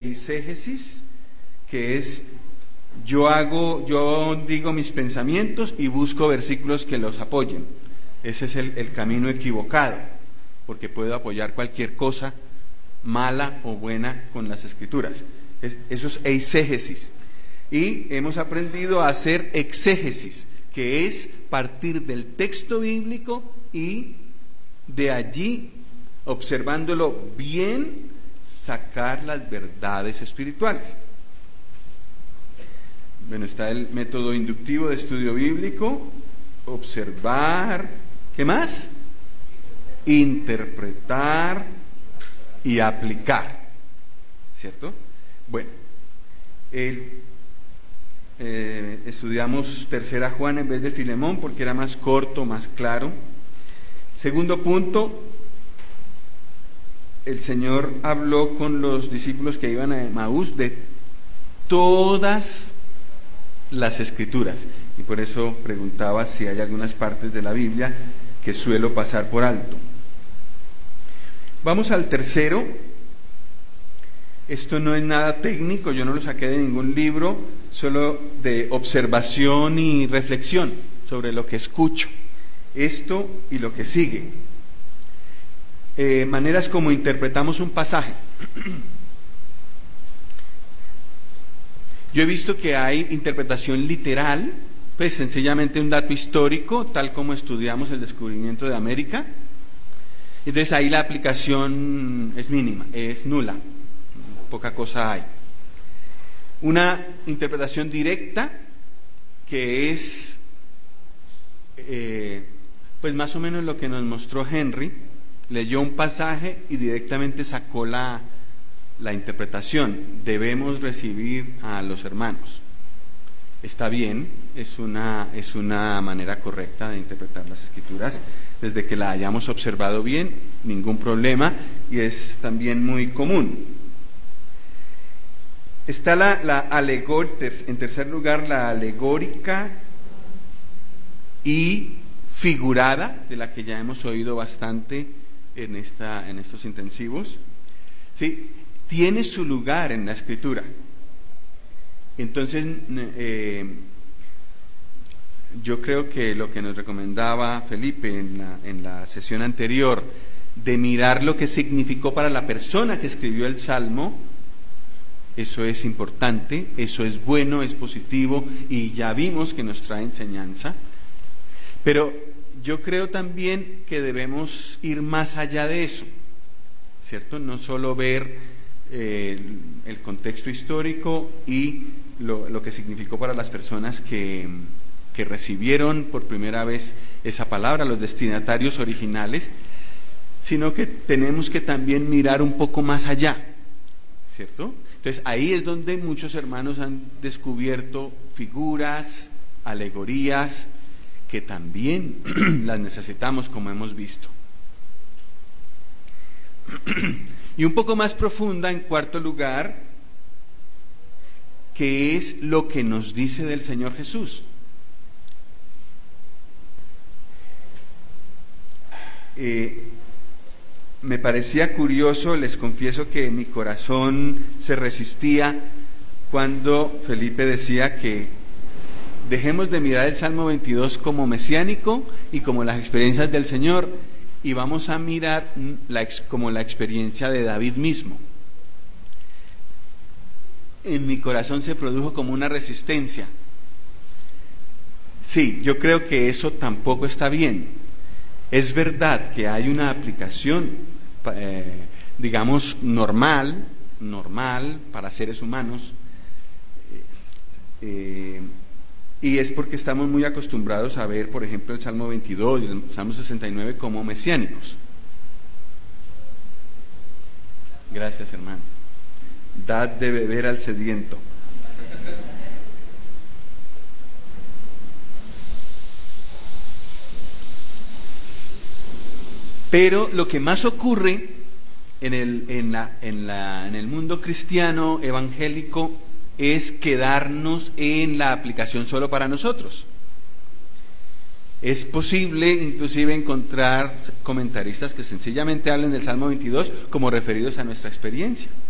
eisegesis, que es yo digo mis pensamientos y busco versículos que los apoyen. Ese es el camino equivocado, porque puedo apoyar cualquier cosa mala o buena con las escrituras. Eso es eisegesis. Y hemos aprendido a hacer exégesis, que es partir del texto bíblico y de allí, observándolo bien, sacar las verdades espirituales. Bueno, está el método inductivo de estudio bíblico, observar, ¿qué más? Interpretar y aplicar, ¿cierto? Bueno, estudiamos Tercera Juan en vez de Filemón porque era más corto, más claro. Segundo punto, el Señor habló con los discípulos que iban a Emaús de todas las escrituras, y por eso preguntaba si hay algunas partes de la Biblia que suelo pasar por alto. Vamos al tercero. Esto no es nada técnico, yo no lo saqué de ningún libro, solo de observación y reflexión sobre lo que escucho. Esto y lo que sigue. Maneras como interpretamos un pasaje. Yo he visto que hay interpretación literal, pues sencillamente un dato histórico, tal como estudiamos el descubrimiento de América. Entonces ahí la aplicación es mínima, es nula, poca cosa hay. Una interpretación directa, que es pues más o menos lo que nos mostró Henry. Leyó un pasaje y directamente sacó la interpretación. Debemos recibir a los hermanos. Está bien, es una manera correcta de interpretar las escrituras, desde que la hayamos observado bien, ningún problema, y es también muy común. Está en tercer lugar, la alegórica y figurada, de la que ya hemos oído bastante en estos intensivos. ¿Sí? Tiene su lugar en la escritura. Entonces, yo creo que lo que nos recomendaba Felipe en la sesión anterior, de mirar lo que significó para la persona que escribió el Salmo, eso es importante, eso es bueno, es positivo, y ya vimos que nos trae enseñanza. Pero yo creo también que debemos ir más allá de eso, ¿cierto? No solo ver el contexto histórico y lo que significó para las personas que recibieron por primera vez esa palabra, los destinatarios originales, sino que tenemos que también mirar un poco más allá, ¿cierto? Entonces ahí es donde muchos hermanos han descubierto figuras, alegorías, que también las necesitamos, como hemos visto. Y un poco más profunda, en cuarto lugar, que es lo que nos dice del Señor Jesús. Me parecía curioso, les confieso que mi corazón se resistía cuando Felipe decía que dejemos de mirar el Salmo 22 como mesiánico y como las experiencias del Señor, y vamos a mirar como la experiencia de David mismo. En mi corazón se produjo como una resistencia. Sí, yo creo que eso tampoco está bien. Es verdad que hay una aplicación, digamos, normal para seres humanos, y es porque estamos muy acostumbrados a ver, por ejemplo, el Salmo 22 y el Salmo 69 como mesiánicos. Gracias, hermano. Dad de beber al sediento. Pero lo que más ocurre en el mundo cristiano evangélico es quedarnos en la aplicación solo para nosotros. Es posible inclusive encontrar comentaristas que sencillamente hablen del Salmo 22 como referidos a nuestra experiencia.